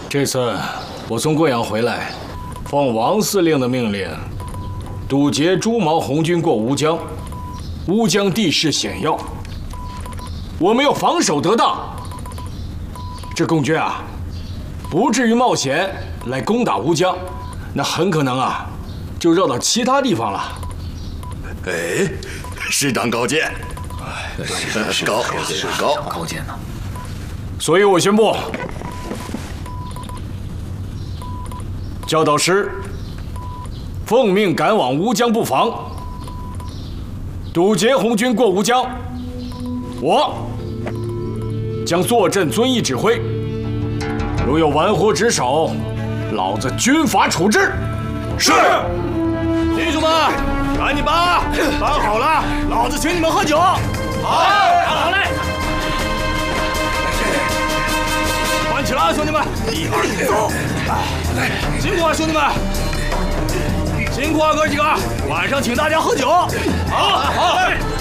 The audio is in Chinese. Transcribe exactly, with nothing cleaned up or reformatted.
这次我从贵阳回来，奉王司令的命令，堵截朱毛红军过乌江。乌江地势险要，我们要防守得当，这共军啊，不至于冒险来攻打乌江，那很可能啊，就绕到其他地方了。 哎，师长高见。 是高是高高见呢， 所以我宣布，教导师奉命赶往乌江布防，堵截红军过乌江。我将坐镇遵义指挥，如有玩忽职守，老子军法处置。 是。弟兄们，赶紧搬啊！搬好了，老子请你们喝酒。 好，好嘞！搬起来，兄弟们！一二，走！辛苦啊，兄弟们！辛苦啊，哥几个！晚上请大家喝酒。好，好。